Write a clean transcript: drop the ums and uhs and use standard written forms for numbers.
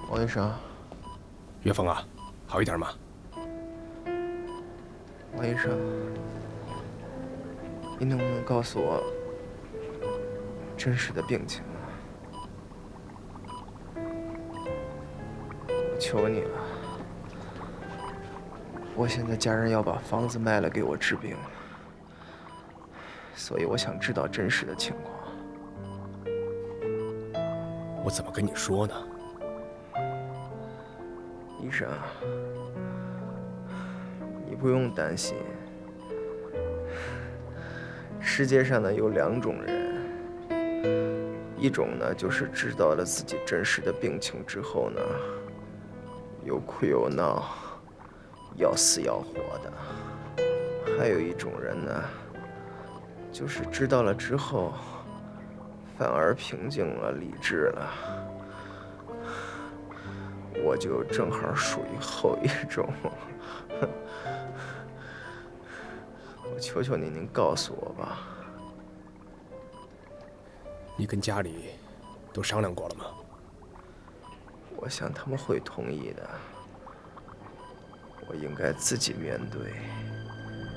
王医生， 岳峰啊，好一点吗？ 王医生，你能不能告诉我真实的病情啊？我求你了，我现在家人要把房子卖了给我治病，所以我想知道真实的情况。 我怎么跟你说呢？ 医生，你不用担心。世界上呢有两种人，一种呢就是知道了自己真实的病情之后呢，有哭有闹，要死要活的；还有一种人呢，就是知道了之后，反而平静了，理智了。我就正好属于后一种。我求求你，您告诉我吧。 你跟家里都商量过了吗？ 我想他们会同意的。我应该自己面对。